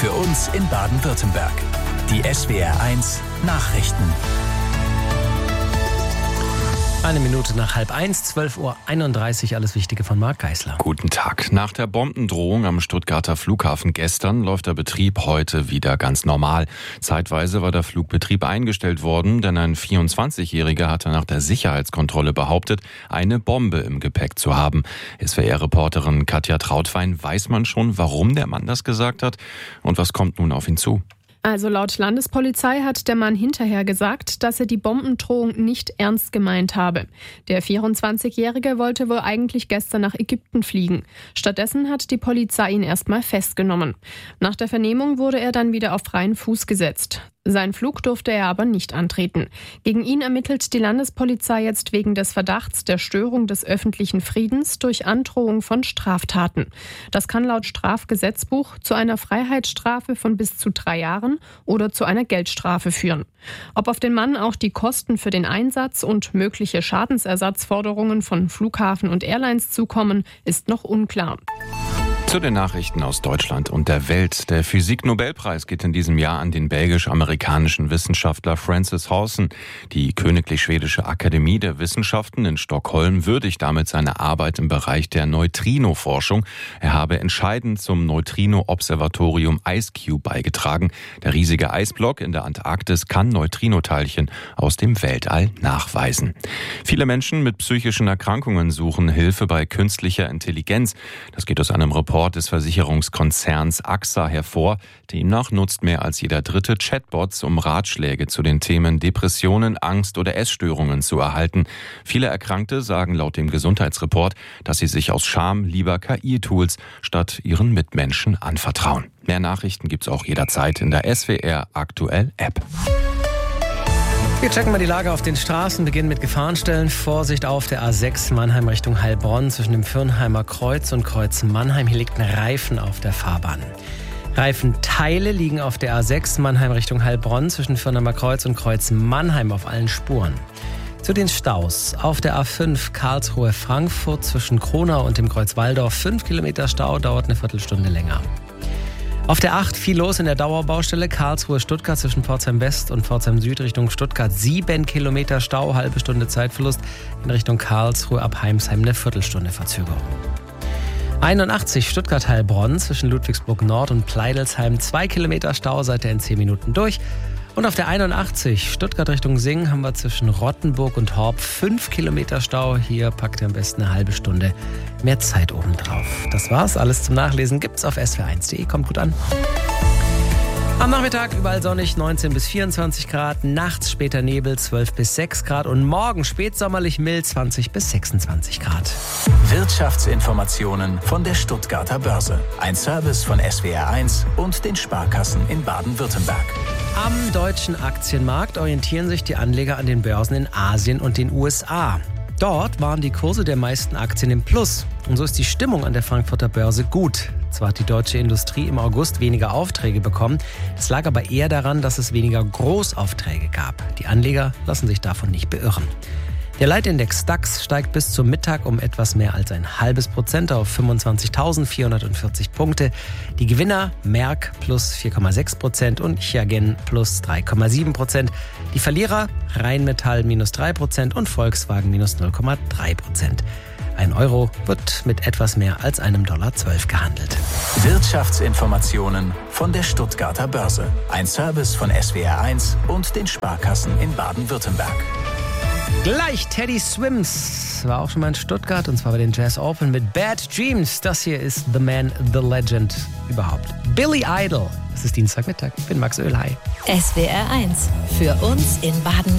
für uns in Baden-Württemberg. Die SWR1 Nachrichten. 1:01, 12:31 Uhr, alles Wichtige von Marc Geisler. Guten Tag. Nach der Bombendrohung am Stuttgarter Flughafen gestern läuft der Betrieb heute wieder ganz normal. Zeitweise war der Flugbetrieb eingestellt worden, denn ein 24-Jähriger hatte nach der Sicherheitskontrolle behauptet, eine Bombe im Gepäck zu haben. SWR-Reporterin Katja Trautwein, weiß man schon, warum der Mann das gesagt hat? Und was kommt nun auf ihn zu? Also laut Landespolizei hat der Mann hinterher gesagt, dass er die Bombendrohung nicht ernst gemeint habe. Der 24-Jährige wollte wohl eigentlich gestern nach Ägypten fliegen. Stattdessen hat die Polizei ihn erstmal festgenommen. Nach der Vernehmung wurde er dann wieder auf freien Fuß gesetzt. Seinen Flug durfte er aber nicht antreten. Gegen ihn ermittelt die Landespolizei jetzt wegen des Verdachts der Störung des öffentlichen Friedens durch Androhung von Straftaten. Das kann laut Strafgesetzbuch zu einer Freiheitsstrafe von bis zu 3 Jahren oder zu einer Geldstrafe führen. Ob auf den Mann auch die Kosten für den Einsatz und mögliche Schadensersatzforderungen von Flughafen und Airlines zukommen, ist noch unklar. Zu den Nachrichten aus Deutschland und der Welt. Der Physik-Nobelpreis geht in diesem Jahr an den belgisch-amerikanischen Wissenschaftler Francis Hausen. Die Königlich Schwedische Akademie der Wissenschaften in Stockholm würdigt damit seine Arbeit im Bereich der Neutrino-Forschung. Er habe entscheidend zum Neutrino-Observatorium IceCube beigetragen. Der riesige Eisblock in der Antarktis kann Neutrinoteilchen aus dem Weltall nachweisen. Viele Menschen mit psychischen Erkrankungen suchen Hilfe bei künstlicher Intelligenz. Das geht aus einem Report des Versicherungskonzerns AXA hervor. Demnach nutzt mehr als jeder Dritte Chatbots, um Ratschläge zu den Themen Depressionen, Angst oder Essstörungen zu erhalten. Viele Erkrankte sagen laut dem Gesundheitsreport, dass sie sich aus Scham lieber KI-Tools statt ihren Mitmenschen anvertrauen. Mehr Nachrichten gibt's auch jederzeit in der SWR Aktuell App. Wir checken mal die Lage auf den Straßen, beginnen mit Gefahrenstellen. Vorsicht auf der A6 Mannheim Richtung Heilbronn zwischen dem Fürnheimer Kreuz und Kreuz Mannheim. Hier liegt ein Reifen auf der Fahrbahn. Reifenteile liegen auf der A6 Mannheim Richtung Heilbronn zwischen Fürnheimer Kreuz und Kreuz Mannheim auf allen Spuren. Zu den Staus. Auf der A5 Karlsruhe-Frankfurt zwischen Kronau und dem Kreuz Walldorf 5 Kilometer Stau, dauert eine Viertelstunde länger. Auf der 8 viel los in der Dauerbaustelle Karlsruhe-Stuttgart zwischen Pforzheim West und Pforzheim Süd Richtung Stuttgart. 7 Kilometer Stau, halbe Stunde Zeitverlust. In Richtung Karlsruhe ab Heimsheim eine Viertelstunde Verzögerung. 81 Stuttgart-Heilbronn zwischen Ludwigsburg Nord und Pleidelsheim. 2 Kilometer Stau, seid ihr in 10 Minuten durch. Und auf der 81 Stuttgart Richtung Singen haben wir zwischen Rottenburg und Horb 5 Kilometer Stau. Hier packt ihr am besten eine halbe Stunde mehr Zeit obendrauf. Das war's, alles zum Nachlesen gibt's auf swr1.de. Kommt gut an. Am Nachmittag überall sonnig, 19 bis 24 Grad. Nachts später Nebel, 12 bis 6 Grad. Und morgen spätsommerlich mild, 20 bis 26 Grad. Wirtschaftsinformationen von der Stuttgarter Börse. Ein Service von SWR1 und den Sparkassen in Baden-Württemberg. Am deutschen Aktienmarkt orientieren sich die Anleger an den Börsen in Asien und den USA. Dort waren die Kurse der meisten Aktien im Plus. Und so ist die Stimmung an der Frankfurter Börse gut. Zwar hat die deutsche Industrie im August weniger Aufträge bekommen, es lag aber eher daran, dass es weniger Großaufträge gab. Die Anleger lassen sich davon nicht beirren. Der Leitindex DAX steigt bis zum Mittag um etwas mehr als 0,5% auf 25.440 Punkte. Die Gewinner Merck plus 4,6% und Chiagen plus 3,7%. Die Verlierer Rheinmetall minus 3% und Volkswagen minus 0,3%. 1 Euro wird mit etwas mehr als $1,12 gehandelt. Wirtschaftsinformationen von der Stuttgarter Börse. Ein Service von SWR1 und den Sparkassen in Baden-Württemberg. Gleich Teddy Swims war auch schon mal in Stuttgart und zwar bei den Jazz Open mit Bad Dreams. Das hier ist The Man, The Legend überhaupt. Billy Idol. Es ist Dienstagmittag. Ich bin Max Oehl. Hi. SWR1 für uns in Baden-Württemberg.